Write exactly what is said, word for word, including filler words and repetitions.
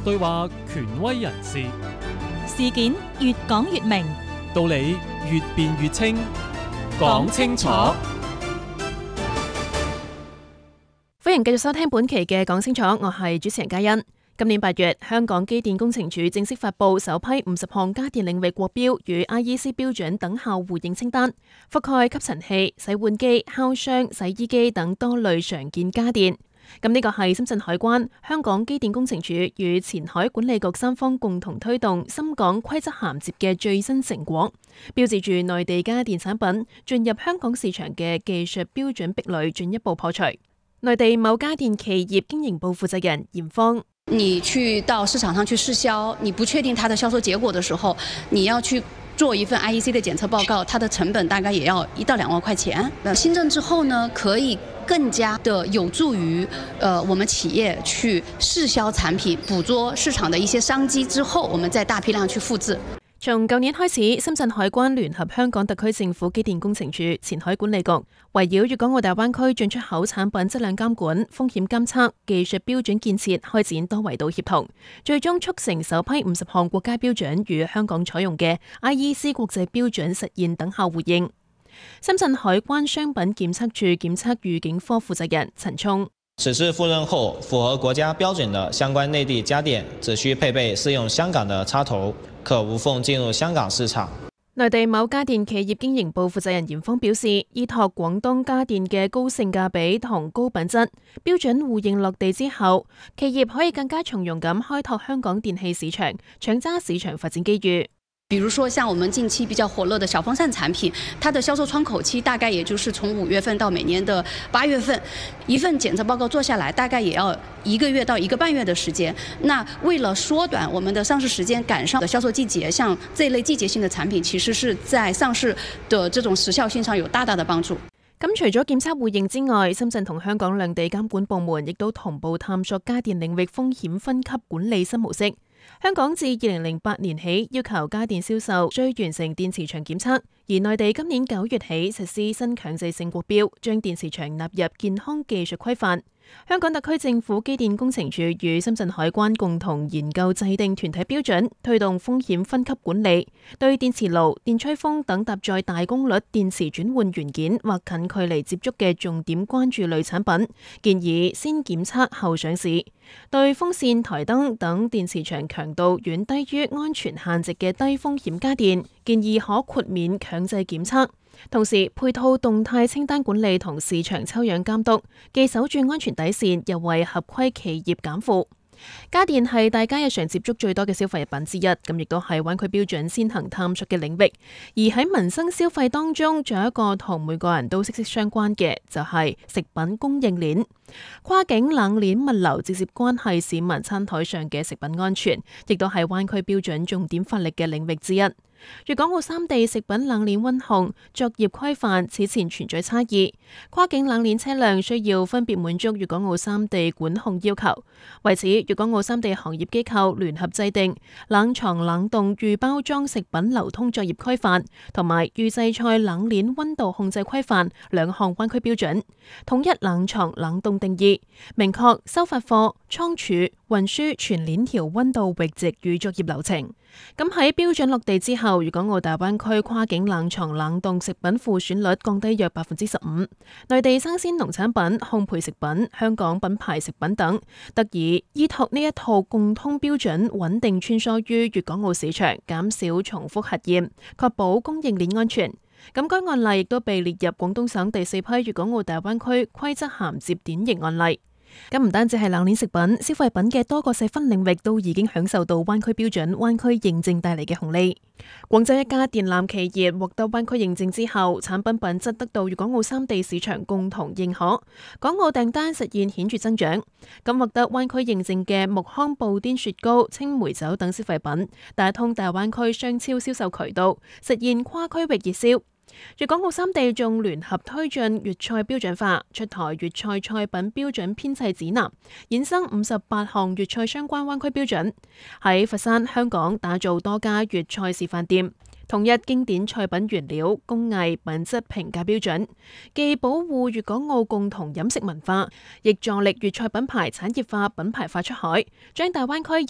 對話權威人士， 事件越講越明， 道理越辯越清，講清楚。 歡迎繼續收聽本期嘅講清楚，我係主持人嘉欣。今年八月，香港機電工程署正式發布首批五十項家電領域國標與 I E C 標準等效互認清單，覆蓋吸塵器、洗碗機、烤箱、洗衣機等多類常見家電。咁呢個係深圳海關、香港機電工程署與前海管理局三方共同推動深港規則銜接嘅最新成果，標誌住內地家電產品進入香港市場嘅技術標準壁壘進一步破除。內地某家電企業經營部負責人嚴芳： 你去到市場上去試銷，你不確定它的銷售結果的時候，你要去做一份 I E C 的檢測報告，它的成本大概也要一到兩萬塊錢。新政之後呢，可以更加的有助於，呃，我們企業去試銷產品，捕捉市場的一些商機之後，我們再大批量去複製。 從舊年開始，深圳海關聯合香港特區政府機電工程署、前海管理局，圍繞粵港澳大灣區進出口產品質量監管、風險監測、技術標準建設，開展多維度協同，最終促成首批五十項國家標準與香港採用嘅 I E C 國際標準實現等效互認。深圳海關商品檢測處檢測預警科負責人陳聰： 此次赴任後，符合國家標準的相關內地家電只需配備適用香港的插頭，可無縫進入香港市場。 內地某家電企業經營部負責人嚴峰表示，依託廣東家電嘅高性價比同高品質，標準互認落地之後，企業可以更加從容咁開拓香港電器市場，搶揸市場發展機遇。 比如說，像我們近期比較火熱的小風扇產品，它的銷售窗口期大概也就是從五月份到每年的八月份，一份檢測報告做下來，大概也要一個月到一個半月的時間。那為了縮短我們的上市時間，趕上的銷售季節，像這類季節性的產品，其實是在上市的這種時效性上有大大的幫助。 咁除咗檢測互認之外，深圳同香港兩地監管部門亦都同步探索家電領域風險分級管理新模式。香港自二零零八年起要求家電銷售需完成電磁場檢測，而內地今年九月起實施新強制性國標，將電磁場納入健康技術規範。香港特區政府機電工程署與深圳海關共同研究制定團體標準，推動風險分級管理，對電磁爐、電吹風等搭載大功率電磁轉換元件或近距離接觸嘅重點關注類產品，建議先檢測後上市。對風扇、台燈等電磁場強度遠低於安全限值嘅低風險家電，建議可豁免強制檢測。同時配套動態清單管理同市場抽樣監督，既守住安全底線，又為合規企業減負。家電係大家日常接觸最多嘅消費品之一，咁亦都係灣區標準先行探索嘅領域。而喺民生消費當中，仲有一個同每個人都息息相關嘅，就係食品供應鏈。跨境冷鏈物流直接關係市民餐台上嘅食品安全，亦都係灣區標準重點發力嘅領域之一。粵港澳三地食品冷鏈溫控作業規範此前存在差異，跨境冷鏈車輛需要分別滿足粵港澳三地管控要求。為此，粵港澳三地行業機構聯合制定冷藏冷凍預包裝食品流通作業規範同埋預製菜冷鏈溫度控制規範兩項灣區標準，統一冷藏冷凍定義，明確收發貨、倉儲、運輸全鏈條溫度閾值與作業流程。咁喺標準落地之後，粵港澳大灣區跨境冷藏冷凍食品庫存率降低約百分之十五，內地生鮮農產品、烘焙食品、香港品牌食品等得以依託呢一套共通標準，穩定穿梭於粵港澳市場，減少重複核驗，確保供應鏈安全。咁該案例亦都被列入廣東省第四批粵港澳大灣區規則銜接典型案例。咁唔單止係冷鏈食品，消費品嘅多個細分領域都已經享受到灣區標準、灣區認證帶嚟嘅紅利。廣州一家電纜企業獲得灣區認證之後，產品品質得到粵港澳三地市場共同認可，港澳訂單實現顯著增長。咁獲得灣區認證嘅木糠布甸雪糕、青梅酒等消費品，打通大灣區商超銷售渠道，實現跨區域熱銷。粵港澳三地仲聯合推進粵菜標準化，出台粵菜菜品標準編製指南，衍生五十八項粵菜相關灣區標準。喺佛山、香港打造多家粵菜示範店，統一經典菜品原料、工藝、品質評價標準，既保護粵港澳共同飲食文化，亦助力粵菜品牌產業化、品牌化出海，將大灣區